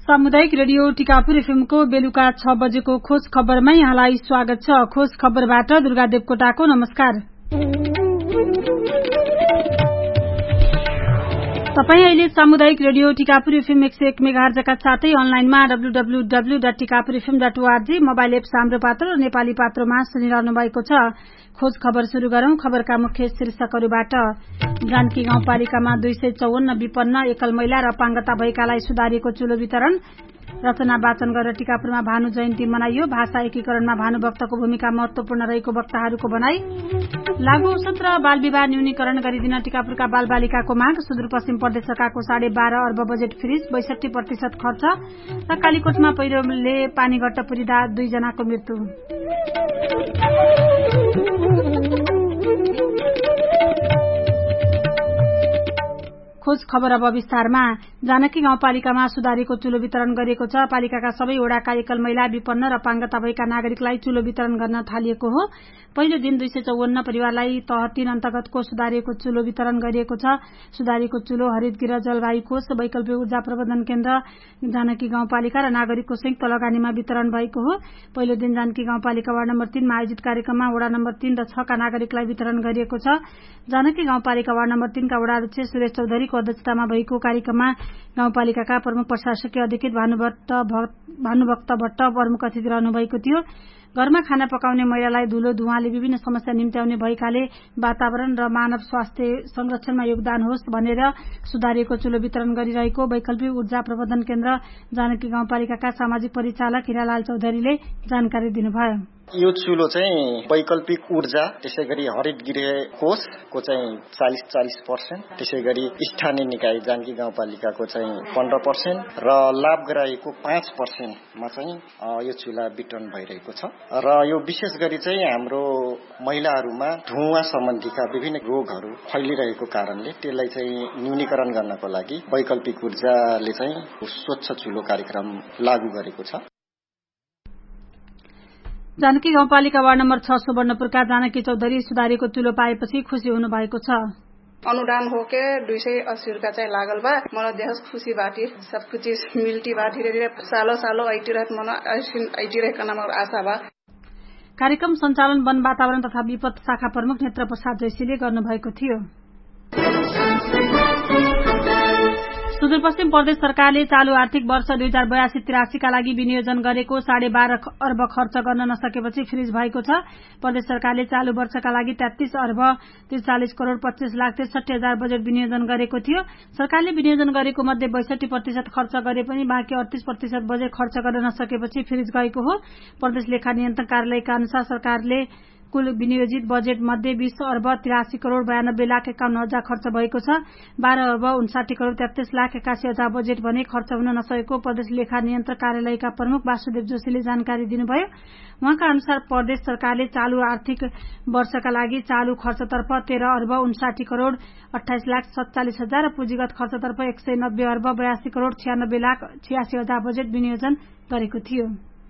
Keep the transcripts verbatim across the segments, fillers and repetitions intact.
सामुदायिक रेडियो टिकापुर एफएमको बेलुका छ बजेको खोज खबरमा यहाँलाई स्वागत छ। खोज खबरबाट दुर्गा देवकोटाको नमस्कार। तपाई अहिले सामुदायिक रेडियो टिकापुर एफएम एक सय एक मेगाहर्जका साथै अनलाइनमा W W W dot Tikapur FM dot ORG mobile app हाम्रो पात्र र नेपाली पात्रोमा सुनिरहनु भएको छ। खोज खबर शुरू गरौं। खबरका मुख्य शीर्षकहरूबाट जानकी गाउँपालिकामा दुई सय चौवन्न विपन्न एकल महिला र अपाङ्गता भएकालाई सुधारिएको चुलो वितरण। रचना वाचन गरेर टिकापुरमा भानु जयन्ती मनाइयो। भाषा एकीकरणमा भानुभक्तको भूमिका महत्वपूर्ण रहेको वक्ताहरूको भनाई। लागू औषध र बाल विवाह न्यूनीकरण गरिदिन टिकापुरका बालबालिकाको माग। सुदूरपश्चिम प्रदेश सरकारको साढे बाह्र अर्ब बजेट फ्रिज, बैसठी प्रतिशत खर्च र कालीकोटमा पहिरोले पानीघट्ट पुरिँदा दुईजनाको मृत्यु। खोज खबर अब विस्तारमा। जानकी गाउँपालिकामा सुधारिएको चुलो वितरण गरिएको छ। पालिकाका सबै वडाका एकल महिला, विपन्न र अपाङ्गता भएका नागरिकलाई चुलो वितरण गर्न थालिएको हो। पहिलो दिन दुई सय चौवन्न परिवारलाई तह तीन अन्तर्गतको सुधारिएको चुलो वितरण गरिएको छ। सुधारिएको चुलो हरित गृह जलवायु कोष, वैकल्पिक ऊर्जा प्रबन्धन केन्द्र, जानकी गाउँपालिका र नागरिकको संयुक्त लगानीमा वितरण भएको हो। पहिलो दिन जानकी गाउँपालिका वार्ड नम्बर तीनमा आयोजित कार्यक्रममा वडा नम्बर तीन र छ का नागरिकलाई वितरण गरिएको छ। जानकी गाउँपालिका वार्ड नम्बर तीन का वडा अध्यक्ष सुरेश चौधरीको अध्यक्षतामा भएको कार्यक्रममा गाउँपालिकाका प्रमुख प्रशासकीय अधिकृत भानुभक्त भानुभक्त भट्ट प्रमुख अतिथि रहनु भएको थियो। घरमा खाना पकाउने महिलालाई धुलो धुवाँले विभिन्न समस्या निम्त्याउने भएकाले वातावरण र मानव स्वास्थ्य संरक्षणमा योगदान होस् भनेर सुधारिएको चुलो वितरण गरिरहेको वैकल्पिक ऊर्जा प्रबन्धन केन्द्र जानकी गाउँपालिकाका सामाजिक परिचालक हिरालाल चौधरीले जानकारी दिनुभयो। यो चुलो चाहिँ वैकल्पिक ऊर्जा, त्यसै गरी हरित गृह कोषको चाहिँ चालीस चालीस पर्सेन्ट, त्यसै गरी स्थानीय निकाय जानकी गाउँपालिकाको चाहिँ पन्ध्र पर्सेन्ट र लाभग्राहीको पाँच पर्सेन्टमा चाहिँ यो चुला वितरण भइरहेको छ। र यो विशेष गरी चाहिँ हाम्रो महिलाहरूमा धुवा सम्बन्धीका विभिन्न रोगहरू फैलिरहेको कारणले त्यसलाई चाहिँ न्यूनीकरण गर्नको लागि वैकल्पिक ऊर्जाले चाहिँ स्वच्छ चुलो कार्यक्रम लागू गरेको छ। जानकी गाउँपालिका वार्ड नम्बर छ सुवर्णपुरका जानकी चौधरी सुधारिएको चुलो पाएपछि खुशी हुनु भएको छ। अनुदान हो के दुई सय अस्सी रुपियाँ चाहिँ लागल बा। मलाई देश खुशी बाटी सब कुछ मिल्टी बा। धीरे धीरे सालो सालो आइटिरहत मन आइटिरहेको नाम आशा बा। कार्यक्रम सञ्चालन वन वातावरण तथा विपद शाखा प्रमुख नेत्र प्रसाद जैसीले गर्नुभएको थियो। सुदूरपश्चिम प्रदेश सरकारले चालू आर्थिक वर्ष दुई हजार बयासी त्रियासीका लागि विनियोजन गरेको साढे बाह्र अर्ब खर्च गर्न नसकेपछि फ्रिज भएको छ। प्रदेश सरकारले चालू वर्षका लागि तेत्तीस अर्ब त्रिचालिस करोड़ पच्चीस लाख त्रिसठी हजार बजेट विनियोजन गरेको थियो। सरकारले विनियोजन गरेको मध्ये बैसठी प्रतिशत खर्च गरे पनि बाँकी अडतीस प्रतिशत बजेट खर्च गर्न नसकेपछि फ्रिज गएको हो। प्रदेश लेखा नियन्त्रण कार्यालयका अनुसार सरकारले कुल विनियोजित बजेट मध्ये बीस अर्ब तिरासी करोड़ बयानब्बे लाख एकाउन्न हजार खर्च भएको छ। बाह्र अर्ब उन्साठी करोड़ तेत्तीस लाख एकासी हजार बजेट भने खर्च हुन नसकेको प्रदेश लेखा नियन्त्रण कार्यालयका प्रमुख वासुदेव जोशीले जानकारी दिनुभयो। उहाँका अनुसार प्रदेश सरकारले चालू आर्थिक वर्षका लागि चालू खर्चतर्फ तेह्र अर्ब उन्साठी करोड़ अठाइस लाख सत्तालिस हजार र पुँजीगत खर्चतर्फ एक सय नब्बे अर्ब बयासी करोड़ छियानब्बे लाख छियासी हजार बजेट विनियोजन गरेको थियो।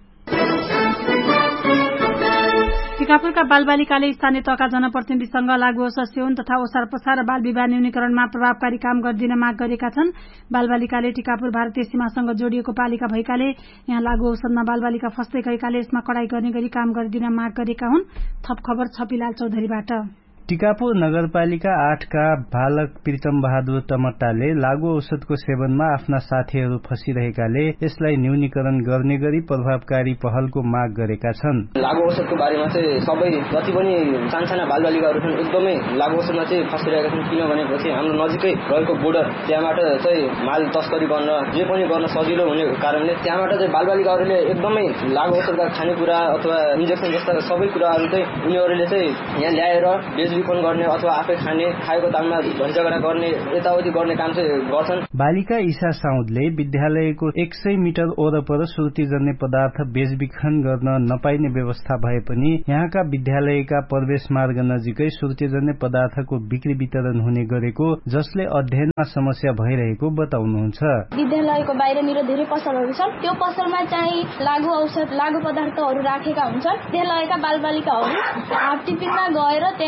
टिकापुरका बालबालिकाले स्थानीय तहका जनप्रतिनिधिसँग लागू औषध सेवन तथा ओसार पसार र बाल विवाह न्यूनीकरणमा प्रभावकारी काम गरिदिन माग गरेका छन्। बालबालिकाले टिकापुर भारतीय सीमासँग जोडिएको पालिका भएकाले यहाँ लागू औषधमा बालबालिका फस्दै गएकाले यसमा कडाई गर्ने गरी काम गरिदिन माग गरेका हुन्। थप खबर छपिलाल चौधरीबाट। टिकापुर नगरपालिका आठ का बालक प्रीतम बहादुर टमट्टाले लागू औषधको सेवनमा आफ्ना साथीहरू फसिरहेकाले यसलाई न्यूनीकरण गर्ने गरी प्रभावकारी पहलको माग गरेका छन्। लागू औषधको बारेमा चाहिँ सबै जति पनि सानसाना बालबालिकाहरू छन् एकदमै लागू औषधमा चाहिँ फसिरहेका छन्। किनभनेपछि हाम्रो नजिकै रहेको बोर्डर त्यहाँबाट चाहिँ माल तस्करी गर्न जे पनि गर्न सजिलो हुने कारणले त्यहाँबाट चाहिँ बालबालिकाहरूले एकदमै लागू औषधका खानेकुरा अथवा इन्जेक्सन जस्ता सबै कुराहरू चाहिँ उनीहरूले चाहिँ यहाँ ल्याएर बेचबिखन गर्ने अथवा आफै खाने, खाएको दाममा झैझगडा गर्ने, यताउति गर्ने काम चाहिँ गर्छन्। बालिका ईशा साउदले विद्यालयको एक सय मिटर वरपर सुर्तीजन्य पदार्थ बेचबिखन गर्न नपाइने व्यवस्था भए पनि यहाँका विद्यालयका प्रवेश मार्ग नजिकै सुर्तीजन्य पदार्थको बिक्री वितरण हुने गरेको जसले अध्ययनमा समस्या भइरहेको बताउनुहुन्छ। विद्यालयको बाहिरनिर धेरै पसलहरू छन्। त्यो पसलमा चाहिँ लागू औषध लागू पदार्थहरू राखेका हुन्छन्। विद्यालयका बालबालिकाहरू हाट टिफिनमा गएर त्यहाँ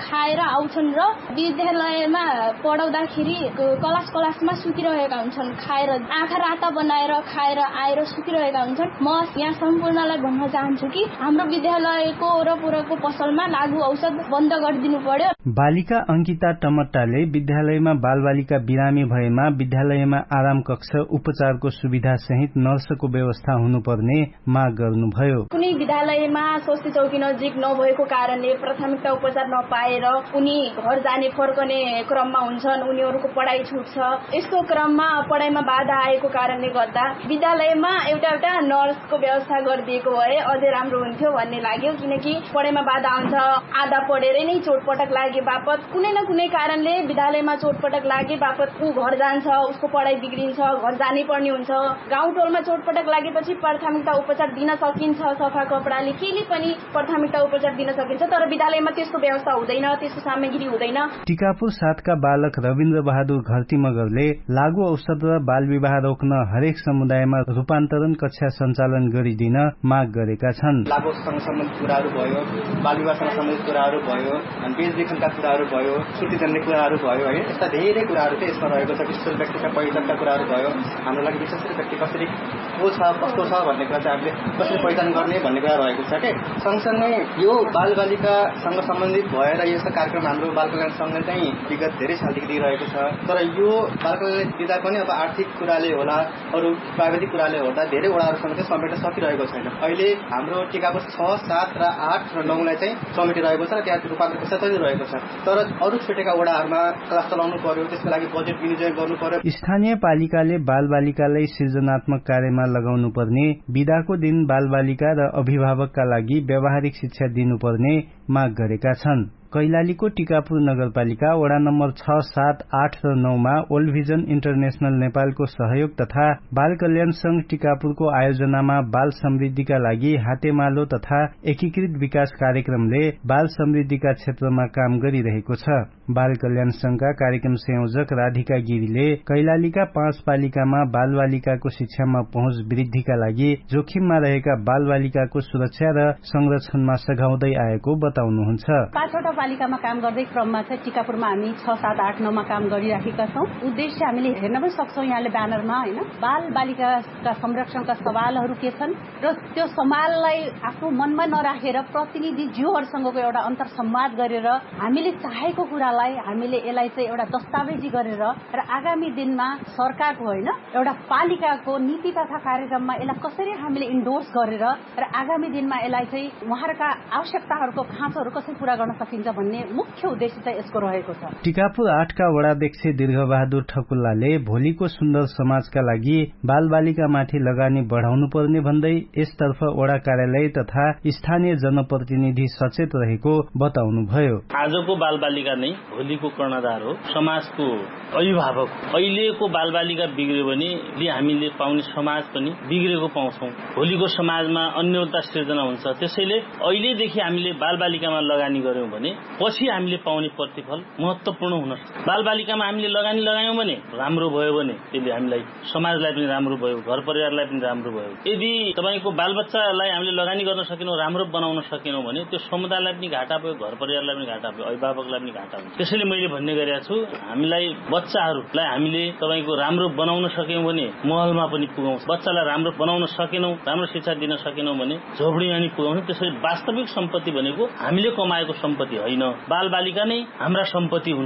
खाएर आउँछन् र विद्यालयमा पढाउँदाखेरि क्लास क्लासमा सुतिरहेका हुन्छन्, खाएर आँखा राता बनाएर खाएर आएर सुतिरहेका हुन्छन्। म यहाँ सम्पूर्णलाई भन्न चाहन्छु कि हाम्रो विद्यालयको वरपरको पसलमा लागु औषध बन्द गरिदिनु पर्यो। बालिका अंकिता टमट्टाले विद्यालयमा बालबालिका बिरामी भएमा विद्यालयमा आराम कक्ष उपचारको सुविधा सहित नर्सको व्यवस्था हुनुपर्ने माग गर्नुभयो। कुनै विद्यालयमा स्वास्थ्य चौकी नजिक नभएको कारणले प्राथमिकता उपचार नपाएर उनी घर जाने फर्कने क्रममा हुन्छन्, उनीहरूको पढाइ छुट्छ। यस्तो क्रममा पढाइमा बाधा आएको कारणले गर्दा विद्यालयमा एउटा एउटा नर्सको व्यवस्था गरिदिएको भए अझै राम्रो हुन्थ्यो भन्ने लाग्यो, किनकि पढाइमा बाधा आउँछ। आधा पढेरै नै चोटपटक लागे बापत कुनै न कुनै कारणले विद्यालयमा चोटपटक लागे बापत ऊ घर जान्छ, उसको पढाइ बिग्रिन्छ, घर जानै पर्ने हुन्छ। गाउँटोलमा चोटपटक लागेपछि प्राथमिकता उपचार दिन सकिन्छ, सफा कपडाले केले पनि प्राथमिकता उपचार दिन सकिन्छ, तर विद्यालयमा त्यस्तो व्यवस्था हुँदैन, त्यस्तो सामग्री हुँदैन। टिकापुर सातका बालक रविन्द्र बहादुर घरती मगरले लागु औषध र बाल विवाह रोक्न हरेक समुदायमा रूपान्तरण कक्षा सञ्चालन गरिदिन माग गरेका छन्। लागु औषधसँग सम्बन्धित कुराहरू भयो, बाल विवाहसँग सम्बन्धित कुराहरू भयो, बेचबिखनका कुराहरू भयो, छुट्टी जन्ने कुराहरू भयो है, यस्ता धेरै कुराहरू चाहिँ यसमा रहेको छ। विशेष व्यक्तिका पहिचानका कुराहरू भयो, हाम्रो लागि विशेष व्यक्ति कसरी को छ कस्तो छ भन्ने कुरा चाहिँ हामीले कसरी पहिचान गर्ने भन्ने कुरा रहेको छ के। सँगसँगै यो बालबालिकासँग सम्बन्धित भएर यस्तो कार्यक्रम हाम्रो बाल कल्याण संघले चाहिँ विगत धेरै सालदेखि दिइरहेको छ, तर यो बाल कल्याण दिँदा पनि अब आर्थिक कुराले होला अरू प्राविधिक कुराले होला धेरै वडाहरूसँग चाहिँ समेट्न सकिरहेको छैन। अहिले हाम्रो टिकाको छ सात र आठ र नौलाई चाहिँ समेटिरहेको छ र त्यहाँ रूपान्तरण कक्षा चलिरहेको छ, तर अरू छुटेका वडाहरूमा क्लास चलाउनु पर्यो, त्यसको लागि बजेट विनियोजन गर्नु पर्यो। स्थानीय पालिकाले बालबालिकालाई सृजनात्मक कार्यमा लगाउनु पर्ने, बिदाको दिन बालबालिका र अभिभावकका लागि व्यावहारिक शिक्षा दिनुपर्ने माग गरेका छन्। कैलालीको टिकापुर नगरपालिका वडा नम्बर छ सात आठ र नौमा ओल्ड भिजन इन्टरनेशनल नेपालको सहयोग तथा बाल कल्याण संघ टिकापुरको आयोजनामा बाल समृद्धिका लागि हातेमालो तथा एकीकृत विकास कार्यक्रमले बाल समृद्धिका क्षेत्रमा काम गरिरहेको छ। बाल कल्याण संघका कार्यक्रम संयोजक राधिका गिरीले कैलालीका पाँच पालिकामा बालबालिकाको शिक्षामा पहुँच वृद्धिका लागि जोखिममा रहेका बालबालिकाको सुरक्षा र संरक्षणमा सघाउँदै आएको बताउनुहुन्छ। पाँचवटा पालिकामा काम गर्दै क्रममा चाहिँ टिकापुरमा हामी छ सात आठ नौमा काम गरिराखेका छौँ। उद्देश्य हामीले हेर्न पनि सक्छौँ यहाँले ब्यानरमा होइन, बाल बालिकाका संरक्षणका सवालहरू के छन् र त्यो सवाललाई आफ्नो मनमा नराखेर प्रतिनिधिज्यूहरूसँगको एउटा अन्तर संवाद गरेर हामीले चाहेको कुरालाई हामीले यसलाई चाहिँ एउटा दस्तावेजी गरेर र आगामी दिनमा सरकारको होइन एउटा पालिकाको नीति तथा कार्यक्रममा यसलाई कसरी हामीले इन्डोर्स गरेर र आगामी दिनमा यसलाई चाहिँ उहाँहरूका आवश्यकताहरूको खाँचोहरू कसरी पूरा गर्न सकिन्छ भन्ने मुख्य उद्देश्य चाहिँ यसको रहेको छ। टिकापुर आठका वडाध्यक्ष दीर्घबहादुर ठकुल्लाले भोलिको सुन्दर समाजका लागि बालबालिकामाथि लगानी बढ़ाउनु पर्ने भन्दै यसतर्फ वडा कार्यालय तथा स्थानीय जनप्रतिनिधि सचेत रहेको बताउनुभयो। आजको बालबालिका नै भोलिको कर्णधार हो, समाजको अभिभावक। अहिलेको बालबालिका बिग्रियो भने हामीले पाउने समाज पनि बिग्रेको पाउँछौं। भोलिको समाजमा अन्योन्यता सिर्जना हुन्छ। त्यसैले अहिलेदेखि हामीले बालबालिकामा लगानी गर्यौं भने पछि हामीले पाउने प्रतिफल महत्वपूर्ण हुन सक्छ। बालबालिकामा हामीले लगानी लगायौं भने राम्रो भयो भने त्यसले हामीलाई समाजलाई पनि राम्रो भयो, घर परिवारलाई पनि राम्रो भयो। यदि तपाईको बालबच्चालाई हामीले लगानी गर्न सकेनौं, राम्रो बनाउन सकेनौं भने त्यो समुदायलाई पनि घाटा भयो, घर परिवारलाई पनि घाटा भयो, अभिभावकलाई पनि घाटा हुन्छ। त्यसैले मैले भन्ने गरेको छु, हामीलाई बच्चाहरूलाई हामीले तपाईको राम्रो बनाउन सक्यौं भने महलमा पनि पुगाउँछ। बच्चालाई राम्रो बनाउन सकेनौं, राम्रो शिक्षा दिन सकेनौं भने झोपडीमा पनि पुगाउँछ। त्यसैले वास्तविक सम्पत्ति भनेको हामीले कमाएको सम्पत्ति होइन, बालबालिका नै हाम्रा सम्पत्ति हुन्।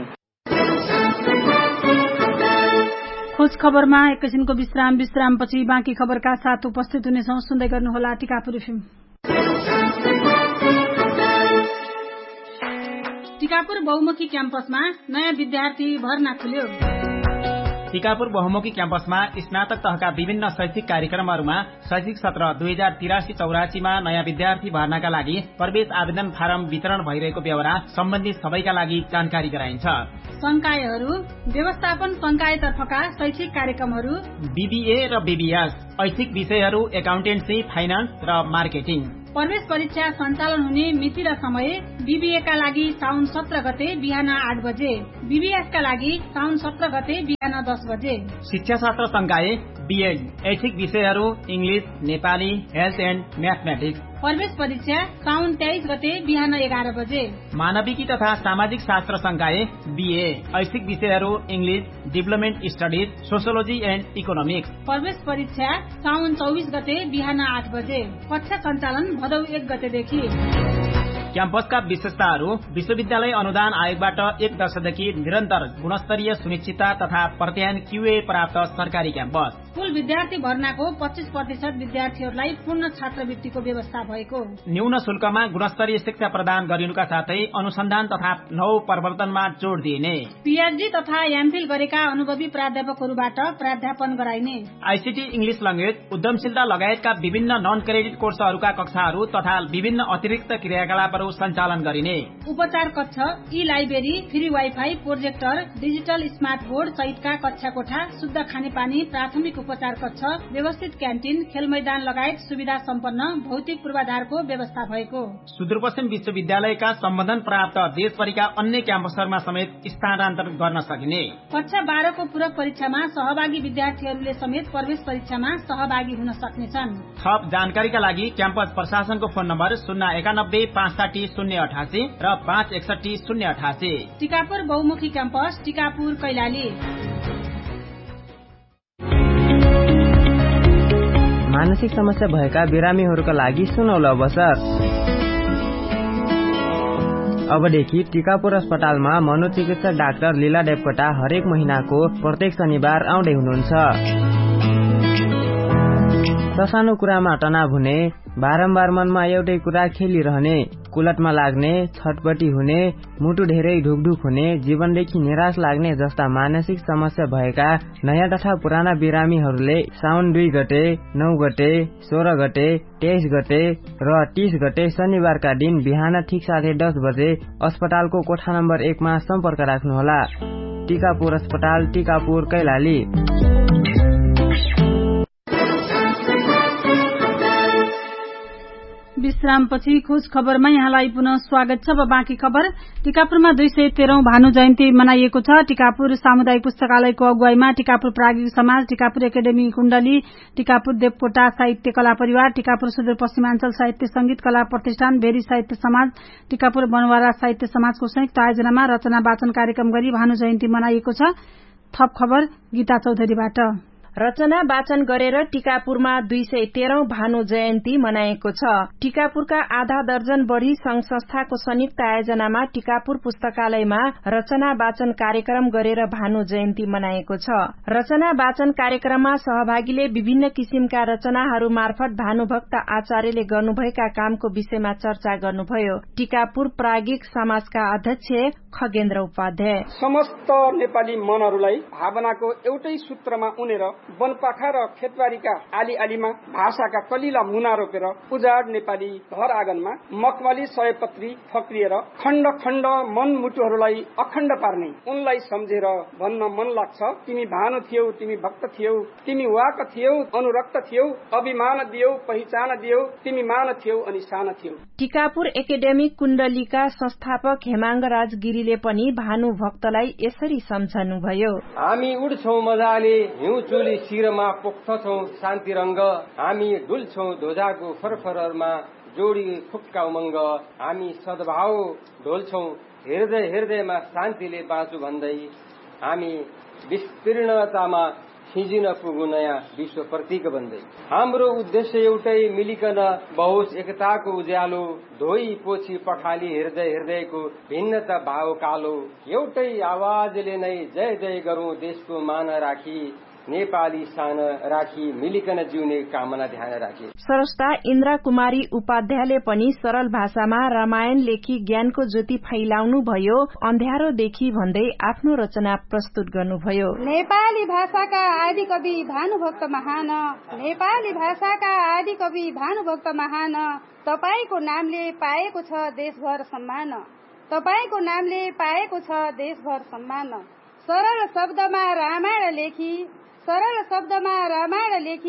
खोज खबरमा एकैछिनको विश्राम विश्रामपछि बाँकी खबरका साथ उपस्थित हुनेछौं। सुन्दै गर्नुहोला टिकापुर एफएम। टिकापुर बहुमुखी क्याम्पसमा नयाँ विद्यार्थी भर्ना खुल्यो। टिकापुर बहुमुखी क्याम्पसमा स्नातक तहका विभिन्न शैक्षिक कार्यक्रमहरूमा शैक्षिक सत्र दुई हजार तिरासी चौरासीमा नयाँ विद्यार्थी भर्नाका लागि प्रवेश आवेदन फारम वितरण भइरहेको बेहोरा सम्बन्धित सबैका लागि जानकारी गराइन्छ। संकायहरू व्यवस्थापन संकायतर्फका शैक्षिक कार्यक्रमहरू बीबीए र बीबीएस, ऐच्छिक विषयहरू एकाउन्टेन्सी, फाइनान्स र मार्केटिङ। प्रवेश परीक्षा सञ्चालन हुने मिति र समय बीबीए का लागि साउन सत्र गते बिहान आठ बजे, बीबीएस का लागि साउन सत्र गते बिहान दस बजे। शिक्षा शास्त्र संकाय बीएड ऐच्छिक विषयहरू English, Nepali, health and mathematics. प्रवेश परीक्षा साउन तेइस गते बिहान एघार बजे। मानविकी तथा सामाजिक शास्त्र संकाय बीए ऐच्छिक विषयहरू English, development studies, sociology and economics. प्रवेश परीक्षा साउन चौबिस गते बिहान आठ बजे। कक्षा सञ्चालन भदौ एक गतेदेखि। क्याम्पसका विशेषताहरू विश्वविद्यालय अनुदान आयोगबाट एक वर्षदेखि निरन्तर गुणस्तरीय सुनिश्चितता तथा प्रत्यायन क्यूए प्राप्त सरकारी क्याम्पस। कुल विद्यार्थी भर्नाको पच्चीस प्रतिशत विद्यार्थीहरूलाई पूर्ण छात्रवृत्तिको व्यवस्था भएको। न्यून शुल्कमा गुणस्तरीय शिक्षा प्रदान गरिनुका साथै अनुसन्धान तथा नव प्रवर्तनमा जोड़ दिइने। पीएचडी तथा एमफिल गरेका अनुभवी प्राध्यापकहरूबाट प्राध्यापन गराइने। आईसीटी इंग्लिश ल्याङ्ग्वेज, उद्यमशीलता लगायतका विभिन्न नन क्रेडिट कोर्सहरूका कक्षाहरू तथा विभिन्न अतिरिक्त क्रियाकलापहरू सञ्चालन गरिने। उपचार कक्ष, ई library, free wifi, projector, digital smart board सहितका कक्षा कोठा, शुद्ध खानेपानी, प्राथमिक उपचार कक्ष, व्यवस्थित क्यान्टिन, खेल मैदान लगायत सुविधा सम्पन्न भौतिक पूर्वाधारको व्यवस्था भएको। सुदूरपश्चिम विश्वविद्यालयका सम्बन्धन प्राप्त देशभरिका अन्य क्याम्पसहरूमा समेत स्थानान्तरण गर्न सकिने। कक्षा बाह्रको पूरक परीक्षामा सहभागी विद्यार्थीहरूले समेत प्रवेश परीक्षामा सहभागी हुन सक्नेछन्। थप जानकारीका लागि क्याम्पस प्रशासनको फोन नम्बर शून्य एकानब्बे पाँच साठी शून्य अठासी र पाँच एकसठी शून्य अठासी। टिकापुर बहुमुखी क्याम्पस, टिकापुर, कैलाली। मानसिक समस्या भएका बिरामीहरूका लागि सुनौलो अवसर। अबदेखि टिकापुर अस्पतालमा मनोचिकित्सक डाक्टर लीला देवकोटा हरेक महिनाको प्रत्येक शनिबार आउँदै हुनुहुन्छ। ससानो कुरामा तनाव हुने, बारम्बार मनमा एउटै कुरा खेलिरहने, कुलटमा लाग्ने, छटपटी हुने, मुटु धेरै ढुकढुक हुने, जीवनदेखि निराश लाग्ने जस्ता मानसिक समस्या भएका नयाँ तथा पुराना बिरामीहरूले साउन दुई गते, नौ गते, सोह्र गते, तेइस गते र तीस गते शनिबारका दिन बिहान ठिक साढे दस बजे अस्पतालको कोठा नम्बर एकमा सम्पर्क राख्नुहोला। टिकापुर अस्पताल, टिकापुर, कैलाली। विश्रामपछि खोज खबरमा यहाँलाई पुनः स्वागत छ। अब बाँकी खबर। टिकापुरमा दुई सय तेह्रौं भानु जयन्ती मनाइएको छ। टिकापुर सामुदायिक पुस्तकालयको अगुवाईमा टिकापुर प्राज्ञिक समाज, टिकापुर एकाडेमी कुण्डली, टिकापुर देवकोटा साहित्य कला परिवार, टिकापुर सुदूरपश्चिमाञ्चल साहित्य संगीत कला प्रतिष्ठान, भेरी साहित्य समाज, टिकापुर बनवारा साहित्य समाजको संयुक्त आयोजनामा रचना वाचन कार्यक्रम गरी भानु जयन्ती मनाइएको छ। थप खबर गीता चौधरीबाट। रचना वाचन गरेर टिकापुरमा दुई सय तेह्रौं भानु जयन्ती मनाएको छ। टिकापुरका आधा दर्जन बढ़ी संघ संस्थाको संयुक्त आयोजनामा टिकापुर पुस्तकालयमा रचना वाचन कार्यक्रम गरेर भानु जयन्ती मनाएको छ। रचना वाचन कार्यक्रममा सहभागीले विभिन्न किसिमका रचनाहरू मार्फत भानुभक्त आचार्यले गर्नुभएका कामको विषयमा चर्चा गर्नुभयो। टिकापुर प्राज्ञिक समाजका अध्यक्ष खगेन्द्र उपाध्याय समस्त नेपाली मनहरूलाई भावनाको एउटै सूत्रमा उनेर वनपाखा र खेतबारीका आली आलीमा भाषाका कलिला मुना रोपेर उजाड नेपाली घर आँगनमा मखमली सयपत्री फक्रिएर खण्ड खण्ड मनमुटुहरूलाई अखण्ड पार्ने उनलाई सम्झेर भन्न मन लाग्छ, तिमी भानु थियौ, तिमी भक्त थियौ, तिमी वाक थियौ, अनुरक्त थियौ, अभिमान दियौ, पहिचान दियौ, तिमी मान थियौ अनि सान थियौ। टिकापुर एकाडेमिक कुण्डलीका संस्थापक हेमाङ्ग राज गिरीले पनि भानु भक्तलाई यसरी सम्झनुभयो। हामी उड्छौं मजाले हिउँ चुली शिरमा पोख्छौं शान्ति रंग, हामी डुल्छौं ध्वजाको फरफरमा जोडी फुक्का उमंग, हामी सद्भाव ढोल्छौं हृदय हृदयमा शान्तिले बाँचु भन्दै, हामी विस्तीर्णतामा खिजिन पुगु नयाँ विश्व प्रतीक बन्दै। हाम्रो उद्देश्य एउटै, मिलिकन बहोस् एकताको उज्यालो, धोई पोछी पखाली हृदय हृदयको भिन्नता भाव कालो, एउटै आवाजले नै जय जय गरौं देशको मान राखी, नेपाली सान राखी, मिलिकन जिउने कामना ध्यान राखी। सरस्ता इन्द्रा कुमारी उपाध्यायले पनि सरल भाषामा रामायण लेखी ज्ञानको ज्योति फैलाउनु भयो। अन्ध्यारोदेखि भन्दै आफ्नो रचना प्रस्तुत गर्नुभयो। नेपाली भाषाका आदि कवि भानुभक्त महान, नेपाली भाषाका आदि कवि भानुभक्त महान, तपाईको नामले पाएको छ देशभर सम्मान, तपाईको नामले पाएको छ देशभर सम्मान। सरल शब्दमा रामायण लेखी, सरल शब्दमा रामायण लेखी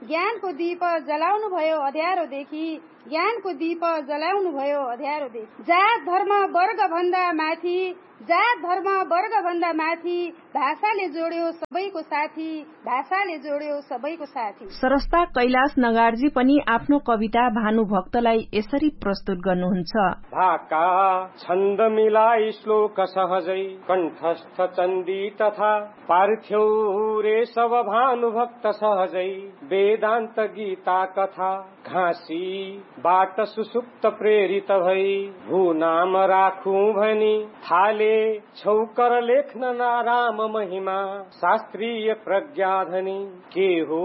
ज्ञानको दीप जलाउनु भयो अँध्यारोदेखि ज्ञानको दीप जलाउनु भयो अँध्यारोदेखि जात धर्म वर्ग भन्दा माथि जात धर्म वर्ग भन्दा माथि भाषाले जोड्यो सबैको साथी भाषाले जोड्यो सबैको साथी। सरस्ता कैलाश नगार्जी पनि आफ्नो कविता भानुभक्तलाई यसरी प्रस्तुत गर्नुहुन्छ। भाका छन्द मिलाई श्लोक सहजै कण्ठस्थ चण्डी तथा पार्थ्यौ रे सब भानुभक्त सहजै वेदान्त गीता कथा घाँसी बाट सुसुप्त प्रेरित भई भू नाम राखू भनी थाले छौकर लेख्न नाराम महिमा शास्त्रीय प्रज्ञाधनी के हो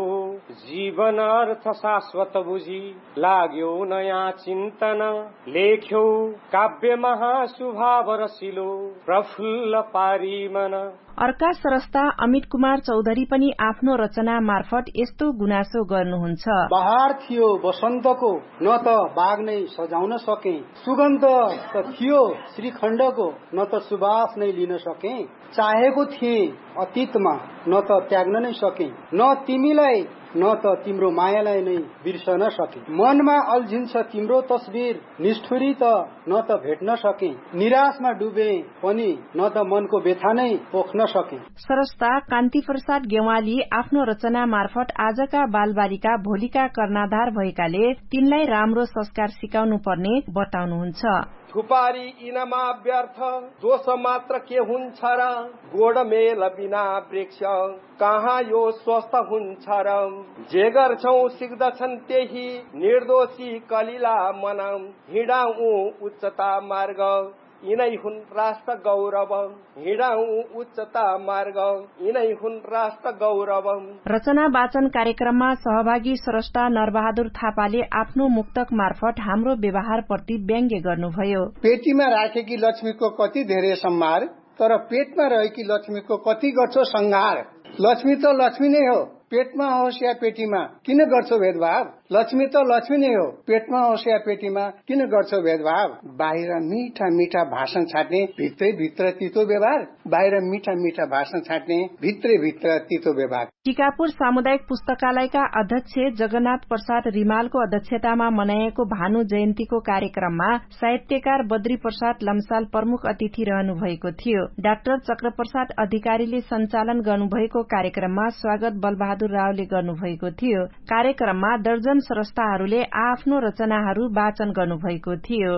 जीवन अर्थ शाश्वत बुझी लाग्यो नयाँ चिन्तन लेख्यो काव्य महासुभाव रसिलो प्रफुल्ल पारी मन। अर्का सरस्ता अमित कुमार चौधरी पनि आफ्नो रचना मार्फत यस्तो गुनासो गर्नुहुन्छ। बहार थियो वसन्तको न त बाग नै सजाउन सके सुगन्ध त थियो श्रीखण्डको न त सुवास नै लिन सके चाहेको थिए अतीतमा न त त्याग्न नै सके न तिमीलाई न त तिम्रो मायालाई नै बिर्सन सके मनमा अल्झिन्छ तिम्रो तस्बिर निष्ठुरी त न त भेट्न सके निराशमा डुबे पनि न त मनको व्यथा नै पोख्न सके। सरस्ता कान्ति प्रसाद गेवाली आफ्नो रचना मार्फत आजका बालबालिका भोलिका कर्णाधार भएकाले तिनलाई राम्रो संस्कार सिकाउनु पर्ने बताउनुहुन्छ। थुपारी इनमा व्यर्थ दोष मात्र के हुन्छ र गोड मेल बिना वृक्ष कहाँ यो स्वस्थ हुन्छ र जे गर्छौ सिक्दछन् त्यही निर्दोषी कलिला मन हिँडाऊ उच्चता मार्ग यिनै हुन् राष्ट्र गौरव हिँडाऊ उच्चता मार्ग यिनै हुन् राष्ट्र गौरव। रचना वाचन कार्यक्रममा सहभागी स्रष्टा नरबहादुर थापाले आफ्नो मुक्तक मार्फत हाम्रो व्यवहार प्रति व्यङ्ग्य गर्नुभयो। पेटीमा राखेकी लक्ष्मीको कति धेरै सम्हार तर पेटमा रहेकी लक्ष्मीको कति गर्छौ संहार। लक्ष्मी त लक्ष्मी नै हो पेटमा होस् या पेटीमा किन गर्छौ भेदभाव लक्ष्मी त लक्ष्मी नै हो पेटमा होस् या पेटीमा किन गर्छौ भेदभाव। बाहिर मिठा मिठा भाषण छाट्ने भित्रै भित्र तितो व्यवहार बाहिर मिठा मिठा भाषण छाट्ने भित्रै भित्र तितो व्यवहार। टिकापुर सामुदायिक पुस्तकालयका अध्यक्ष जगन्नाथ प्रसाद रिमालको अध्यक्षतामा मनाइएको भानु जयन्तीको कार्यक्रममा साहित्यकार बद्री प्रसाद लम्साल प्रमुख अतिथि रहनु भएको थियो। डाक्टर चक्रप्रसाद अधिकारीले सञ्चालन गर्नुभएको कार्यक्रममा स्वागत बलबहादुर रावले गर्नुभएको थियो। कार्यक्रममा दर्जन स्रष्टाहरूले आफ्नो रचनाहरू वाचन गर्नुभएको थियो।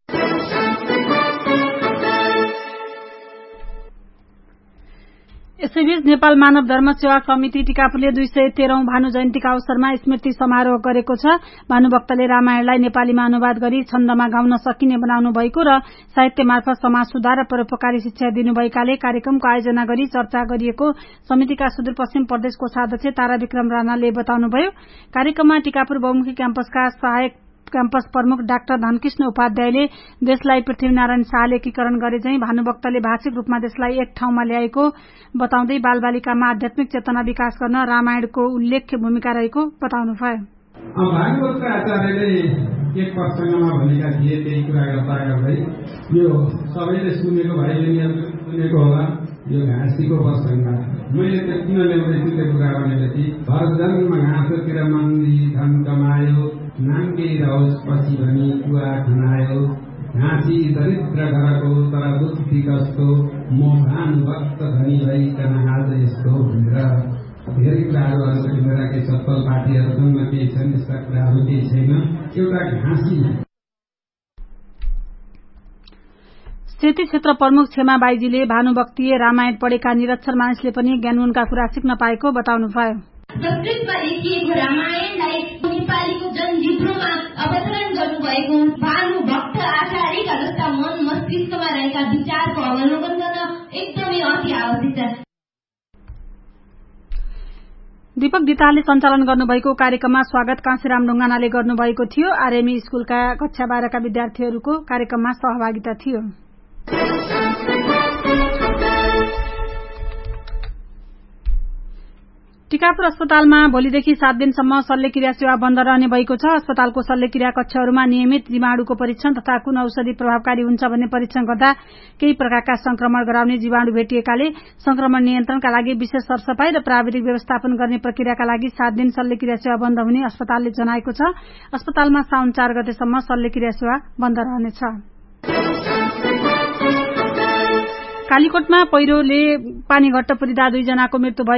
यसैबीच नेपाल मानव धर्म सेवा समिति टिकापुरले दुई सय तेह्रौं भानु जयन्तीका अवसरमा स्मृति समारोह गरेको छ। भानुभक्तले रामायणलाई नेपालीमा अनुवाद गरी छन्दमा गाउन सकिने बनाउनु भएको र साहित्य मार्फत समाज सुधार र परोपकारी शिक्षा दिनुभएकाले कार्यक्रमको आयोजना गरी चर्चा गरिएको समितिका सुदूरपश्चिम प्रदेश कोषाध्यक्ष तारा विक्रम राणाले बताउनुभयो। कार्यक्रममा टिकापुर बहुमुखी क्याम्पसका सहायक क्याम्पस प्रमुख डाक्टर धनकृष्ण उपाध्यायले देशलाई पृथ्वीनारायण शाहले एकीकरण गरे झैं भानुभक्तले भाषिक रूपमा देशलाई एक ठाउँमा ल्याएको बताउँदै बालबालिकामा आध्यात्मिक चेतना विकास गर्न रामायणको उल्लेख्य भूमिका रहेको बताउनुभयो। भागवतका आचार्यले एक प्रसंगमा भनेका थिए त्यही कुरा गर्दा गर्दै यो सबैले सुनेको भाइ बहिनीहरूले सुनेको होला यो घाँसीको प्रसंगमा मैले त किन ल्याउँदैछु त्यो कुरा भनेपछि हरजन्म घाँसोतिर मन्दी धन कमायो नाङ्गे रहोस् पछि भनी कुवा खनायो घाँसी दरिद्र घरको तर बुद्धि कस्तो म भानुभक्त धनी भइकन आज यस्तो भनेर धेरै कुराहरू अझ मेरा केही सफल पार्टीहरूसँग केही छन् यस्ता कुराहरू केही छैन एउटा घाँसी। सेती क्षेत्र प्रमुख छेमा बाईजीले भानुभक्तीय रामायण पढेका निरक्षर मानिसले पनि ज्ञानगुणका कुरा सिक्न पाएको बताउनुभयो। संस्कृतमा लेखिएको रामायणलाई नेपालीको जनजिब्रोमा अवतरण गर्नुभएको भानुभक्त आचार्यका जस्ता मन मस्तिष्कमा रहेका विचारको अवलोकन गर्न एकदमै अति आवश्यक छ। दीपक दितालले सञ्चालन गर्नुभएको कार्यक्रममा स्वागत काशीराम ढुङ्गानाले गर्नुभएको थियो। आरएमई स्कूलका कक्षा बाह्रका विद्यार्थीहरूको कार्यक्रममा सहभागिता थियो। टिकापुर अस्पतालमा भोलिदेखि सात दिनसम्म शल्यक्रिया सेवा बन्द रहने भएको छ। अस्पतालको शल्यक्रिया कक्षहरूमा नियमित जीवाणुको परीक्षण तथा कुन औषधि प्रभावकारी हुन्छ भन्ने परीक्षण गर्दा केही प्रकारका संक्रमण गराउने जीवाणु भेटिएकाले संक्रमण नियन्त्रणका लागि विशेष सरसफाई र प्राविधिक व्यवस्थापन गर्ने प्रक्रियाका लागि सात दिन शल्यक्रिया सेवा बन्द हुने अस्पतालले जनाएको छ। अस्पतालमा साउन चार गतेसम्म शल्यक्रिया सेवा बन्द रहनेछ। कालीकोटमा पहिरोले पानी घट्ट पुरिदा दुईजनाको मृत्यु भयो।